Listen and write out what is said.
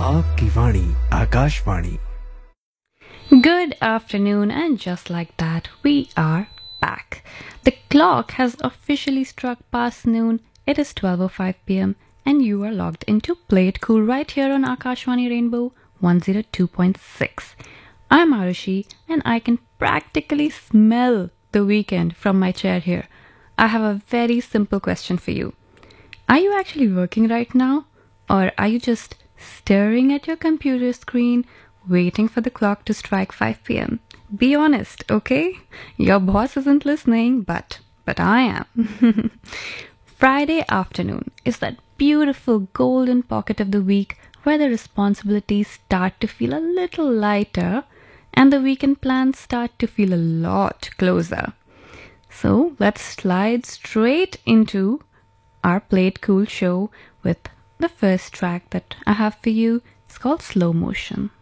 आपकी वाणी Akashvani. Good afternoon, and just like that, we are back. The clock has officially struck past noon. It is 12:05 p.m., and you are logged into Play It Cool right here on Akashwani Rainbow 102.6. I'm Arushi, and I can practically smell the weekend from my chair here. I have a very simple question for you. Are you actually working right now? Or are you just staring at your computer screen, waiting for the clock to strike 5 p.m.? Be honest, okay? Your boss isn't listening, but I am. Friday afternoon is that beautiful golden pocket of the week where the responsibilities start to feel a little lighter and the weekend plans start to feel a lot closer. So let's slide straight into our Play It Cool show with the first track that I have for you. It's called Slow Motion.